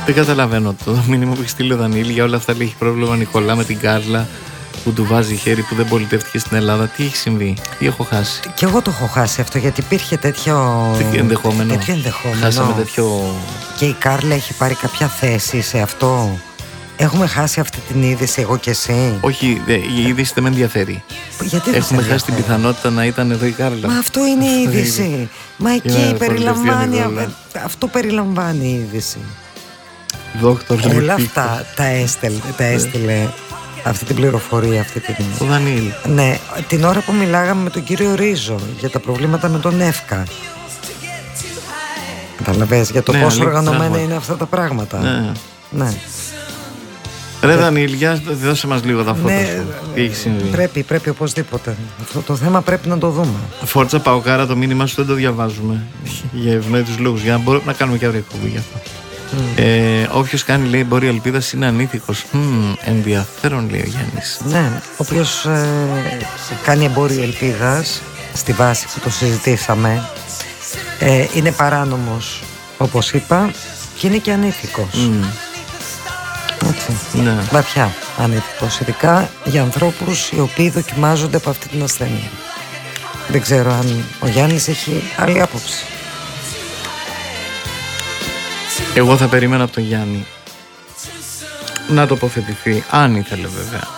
Δεν καταλαβαίνω το μήνυμα που έχει στείλει ο Δανίλη. Για όλα αυτά λέει: έχει πρόβλημα Νικολά με την Κάρλα που του βάζει χέρι, που δεν πολιτεύτηκε στην Ελλάδα. Τι έχει συμβεί, τι έχω χάσει? Και εγώ το έχω χάσει αυτό, γιατί υπήρχε τέτοιο ενδεχόμενο. Χάσαμε τέτοιο. Και η Κάρλα έχει πάρει κάποια θέση σε αυτό. Έχουμε χάσει αυτή την είδηση, εγώ και εσύ? Όχι, η είδηση δεν με ενδιαφέρει. Γιατί έχουμε χάσει την πιθανότητα να ήταν εδώ η Κάρλα. Μα αυτό είναι η είδηση. Μα εκεί περιλαμβάνει. Αυτό περιλαμβάνει η είδηση. Όλα αυτά τα έστειλε αυτή την πληροφορία, αυτή την. Ο Δανίλ. Ναι, την ώρα που μιλάγαμε με τον κύριο Ρίζο για τα προβλήματα με τον Εύκα. Καταλαβαίνεις για το πόσο οργανωμένα είναι αυτά τα πράγματα. Ναι. Ρε Δανίλ, για δώσε μας λίγο τα φώτα σου. Τι έχει συμβεί? Πρέπει οπωσδήποτε. Αυτό το θέμα πρέπει να το δούμε. Φόρτσα Παοκάρα, το μήνυμά σου δεν το διαβάζουμε. Για ευνόητους λόγους. Για να μπορούμε να κάνουμε και αύριο εκπομπή γι' αυτό. Όποιος κάνει, λέει, μπορεί ελπίδας είναι ανήθικος. Ενδιαφέρον, λέει ο Γιάννης. Ναι, όποιος κάνει εμπόριο ελπίδας, στη βάση που το συζητήσαμε, είναι παράνομος, όπως είπα, και είναι και ανήθικος. Έτσι. Ναι. Βαθιά ανήθικος, ειδικά για ανθρώπους οι οποίοι δοκιμάζονται από αυτή την ασθένεια. Δεν ξέρω αν ο Γιάννης έχει άλλη άποψη. Εγώ θα περίμενα από τον Γιάννη να τοποθετηθεί, αν ήθελε βέβαια,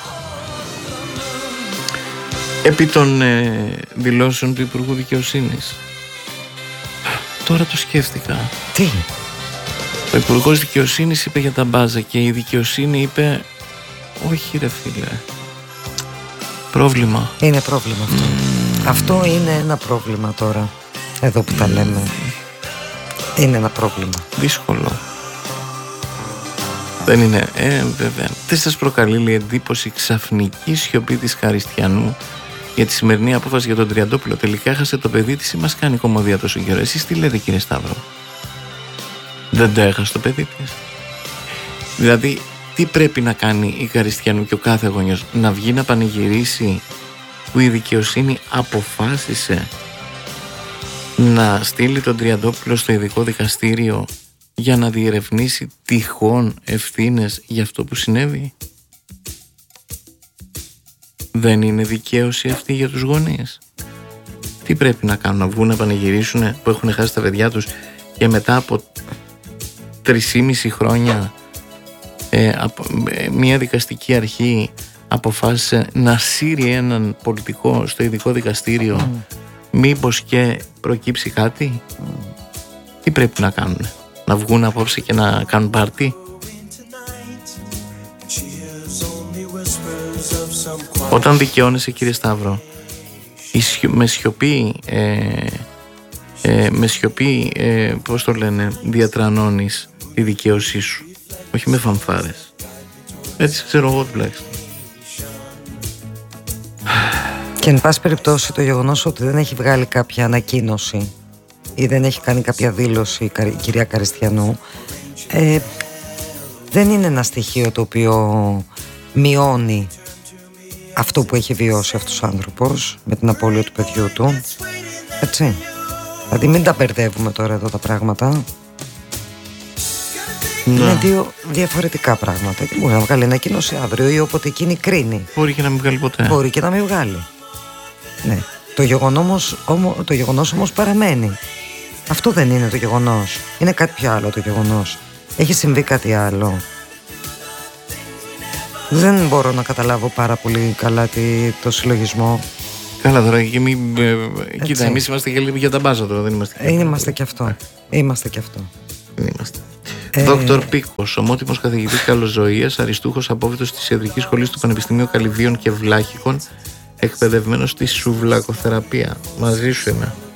επί των δηλώσεων του Υπουργού Δικαιοσύνης. Τώρα το σκέφτηκα. Τι? Ο Υπουργός Δικαιοσύνης είπε για τα μπάζα και η δικαιοσύνη είπε όχι ρε φίλε, πρόβλημα. Είναι πρόβλημα αυτό. Αυτό είναι ένα πρόβλημα τώρα, εδώ που τα λέμε. Είναι ένα πρόβλημα. Δύσκολο. Δεν είναι, βέβαια. Δεν σας προκαλεί, λέει, εντύπωση ξαφνική σιωπή της Χαριστιανού για τη σημερινή απόφαση για τον Τριαντόπουλο? Τελικά έχασε το παιδί της ή μας κάνει κομμωδία τόσο καιρό? Εσείς τι λέτε, κύριε Σταύρο? Δεν το έχασε το παιδί της? Δηλαδή, τι πρέπει να κάνει η Χαριστιανού και ο κάθε γονιός? Να βγει να πανηγυρίσει που η δικαιοσύνη αποφάσισε να στείλει τον Τριαντόπουλο στο ειδικό δικαστήριο για να διερευνήσει τυχόν ευθύνες για αυτό που συνέβη? Δεν είναι δικαίωση αυτή για τους γονείς? Τι πρέπει να κάνουν? Να βγουν να πανηγυρίσουν που έχουν χάσει τα παιδιά τους και μετά από 3,5 χρόνια μια δικαστική αρχή αποφάσισε να σύρει έναν πολιτικό στο ειδικό δικαστήριο? Μήπως και προκύψει κάτι? Τι πρέπει να κάνουν? Να βγουν απόψε και να κάνουν πάρτι? Όταν δικαιώνεσαι, κύριε Σταύρο, με σιωπή πώς το λένε, διατρανώνεις τη δικαίωσή σου, όχι με φανφάρες. Έτσι ξέρω εγώ τουλάχιστον. Και εν πάση περιπτώσει, το γεγονός ότι δεν έχει βγάλει κάποια ανακοίνωση ή δεν έχει κάνει κάποια δήλωση η κυρία Χαριστιανού δεν είναι ένα στοιχείο το οποίο μειώνει αυτό που έχει βιώσει αυτός ο άνθρωπος με την απώλεια του παιδιού του. Έτσι. Δηλαδή μην τα μπερδεύουμε τώρα εδώ τα πράγματα. Είναι δύο διαφορετικά πράγματα. Μπορεί να βγάλει ανακοίνωση αύριο ή όποτε εκείνη κρίνει. Μπορεί και να μην βγάλει ποτέ. Μπορεί και να μην βγάλει. Ναι. Το γεγονός όμως παραμένει. Αυτό δεν είναι το γεγονός. Είναι κάτι πιο άλλο το γεγονός. Έχει συμβεί κάτι άλλο. Δεν μπορώ να καταλάβω πάρα πολύ καλά το συλλογισμό. Καλά τώρα και μην... Κοίτα, εμείς είμαστε και λίγο για τα μπάζα τώρα, δεν είμαστε. Είμαστε και αυτό. Είμαστε και αυτό. Δεν είμαστε. Δόκτωρ Πίκος, ομότιμος καθηγητής καλοζωίας, αριστούχος απόφοιτος της Ιατρικής Σχολής του Πανεπιστημίου Καλυβίων και Βλάχικων, εκπαιδευμένος στη σουβλακοθεραπεία. Μαζί σου είμαι.